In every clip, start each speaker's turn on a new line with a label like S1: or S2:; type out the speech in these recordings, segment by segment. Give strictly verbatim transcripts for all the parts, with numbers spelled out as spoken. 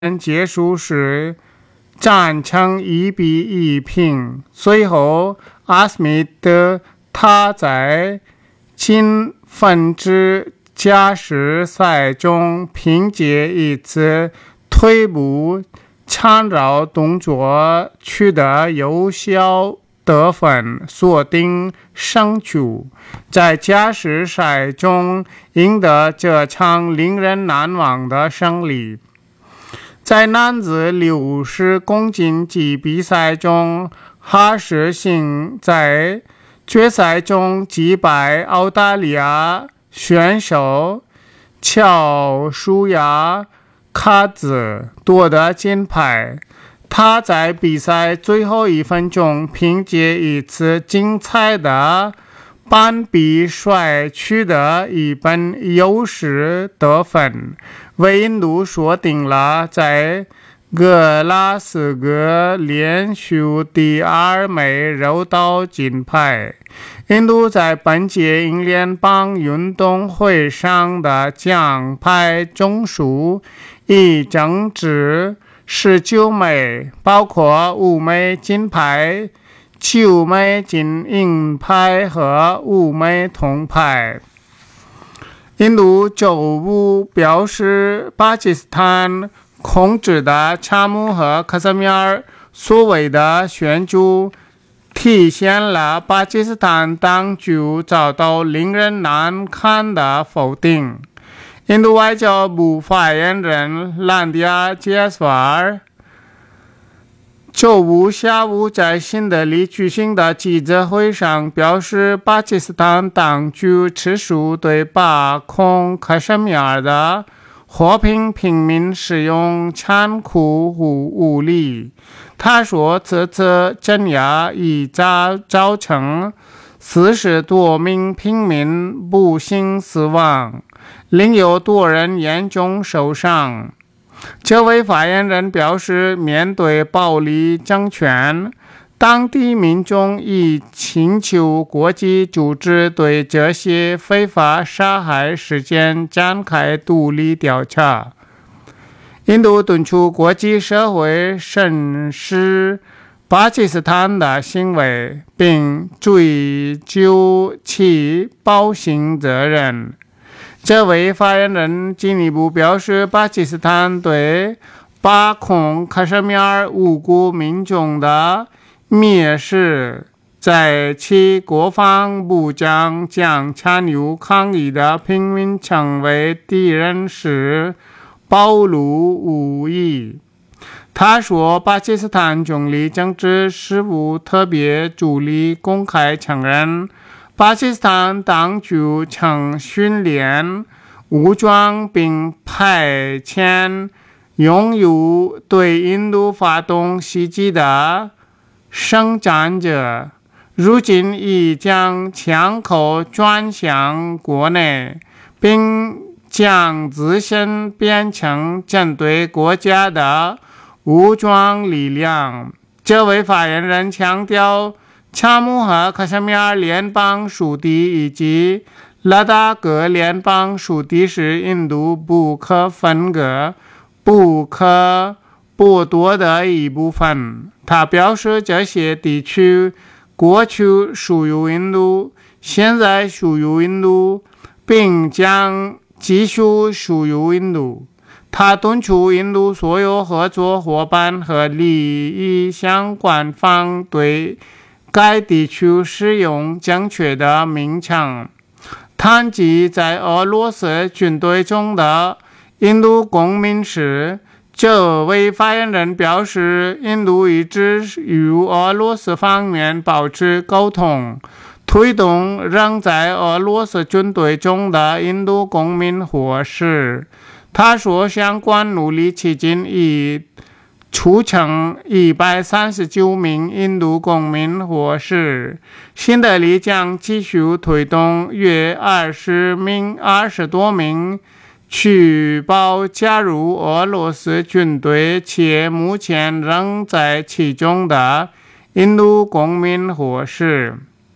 S1: 结束时战成一比一平。随后，阿斯密德他在积分制加时赛中凭借一次腿部缠绕动作取得有效得分，锁定胜局，在加时赛中赢得这场令人难忘的胜利。在男子六十公斤级比赛中，哈什逊在决赛中击败澳大利亚选手乔舒亚卡兹夺得金牌。他在比赛最后一分钟凭借一次精彩的半臂摔取得一分优势得分，为印度锁定了在格拉斯哥连续第二枚柔道金牌。印度在本届联邦运动会上的奖牌总数已增至十九枚，包括五枚金牌、九枚金银牌和五枚铜牌。印度周五表示，巴基斯坦控制的查姆和克什米尔所谓的选举体现了巴基斯坦当局遭到令人难堪的否定。印度外交部发言人兰迪亚·杰斯瓦尔周五下午在新德里举行的记者会上表示，巴基斯坦当局持续对把控克什米尔的和平平民使用残酷武力。他说，这次镇压已造成四十多名平民不幸死亡，另有多人严重受伤。这位发言人表示，面对暴力政权，当地民众已请求国际组织对这些非法杀害事件展开独立调查。印度敦促国际社会审视巴基斯坦的行为，并追究其暴行责任。这位发言人进一步表示，巴基斯坦对把控克什米尔无辜民众的蔑视，在其国防部长将参与抗议的平民称为敌人时暴露无遗。他说，巴基斯坦总理政治事务特别助理公开承认，巴基斯坦当局曾训练、武装并派遣拥有对印度发动袭击的圣战者，如今已将枪口转向国内，并将自身变成针对国家的武装力量。这位发言人强调，查姆和克什米尔联邦属地以及拉达格联邦属地是印度不可分割、不可剥夺的一部分。他表示，这些地区过去属于印度，现在属于印度，并将继续属于印度。他敦促印度所有合作伙伴和利益相关方对该地区使用正确的名称。谈及在俄罗斯军队中的印度公民时，这位发言人表示，印度一直与俄罗斯方面保持沟通，推动仍在俄罗斯军队中的印度公民获释。他说，相关努力迄今已促成一百三十九名印度公民获释。新德里将继续推动约二十名、二十多名确保加入俄罗斯军队且目前仍在其中的印度公民获释。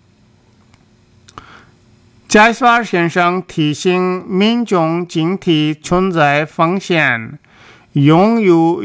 S1: 加斯瓦尔先生提醒民众警惕存在风险， 拥有